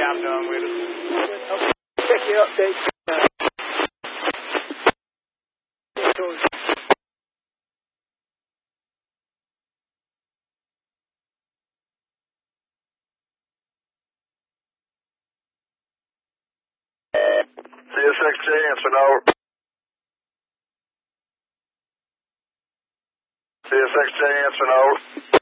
job done with it. Okay. Check your update. CSXJ, answer over. CSXJ, answer over.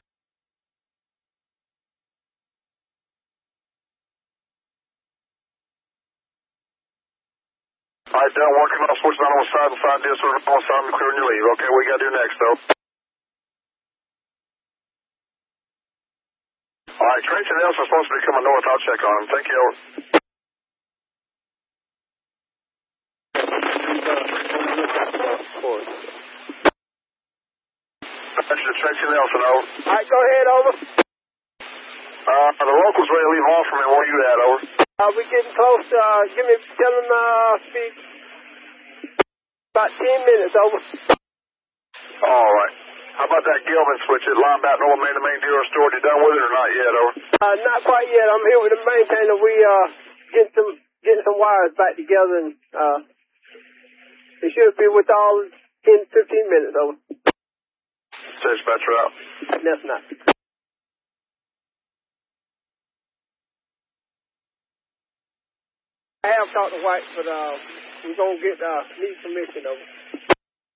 Alright, down one, come off, switch on one side and find this one on one side and clearing your leave. Okay, what you gotta do next, though? Alright, Tracy Nelson's supposed to be coming north. I'll check on him. Thank you, over. Tracy Nelson, over. Alright, go ahead, over. The locals ready to leave home from me. Where you at, over? We're getting close. Tell them, speak. About 10 minutes, over. Alright. How about that Gilman switch at Linebacker North Main, the main dealer store? You done with it or not yet, over? Not quite yet. I'm here with the maintainer. We, getting some wires back together and, it should be with all in 15 minutes, over. Dispatcher out. That's not. I have talked to White, but we're gonna need permission, over.